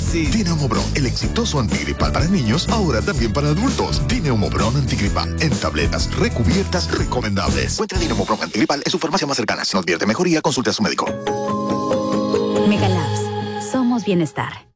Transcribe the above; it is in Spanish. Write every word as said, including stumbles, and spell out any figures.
sí. Dineumobron, el exitoso antigripal para niños, ahora también para adultos. Dineumobron antigripal, en tabletas recubiertas recomendables. Encuentra Dineumobron antigripal en su farmacia más cercana. Si no advierte mejoría, consulte a su médico. Megalabs. Somos bienestar.